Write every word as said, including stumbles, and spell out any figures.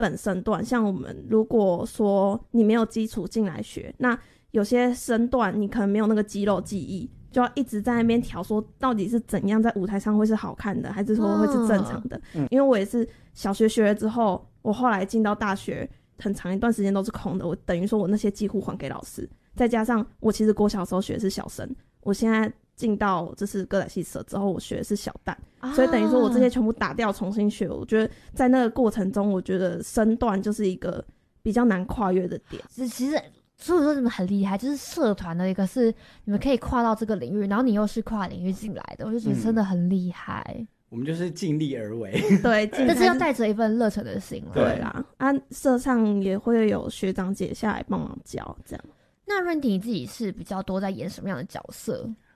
本身段，像我们如果说你没有基础进来学，那有些身段你可能没有那个肌肉记忆，就要一直在那边调说到底是怎样在舞台上会是好看的，还是说会是正常的、嗯、因为我也是小学学了之后，我后来进到大学很长一段时间都是空的，我等于说我那些几乎还给老师，再加上我其实国小的时候学的是小生，我现在进到就是歌仔戏社之后我学的是小旦、啊、所以等于说我这些全部打掉重新学，我觉得在那个过程中我觉得身段就是一个比较难跨越的点。 其实所以说你们很厉害，就是社团的一个是你们可以跨到这个领域，然后你又是跨领域进来的，我就觉得真的很厉害、嗯、 我们就是尽力而为对， 但是要带着一份热忱的心。 对啦，啊，社上也会有学长姐下来帮忙教这样。 那 Randy 你自己是比较多在演什么样的角色？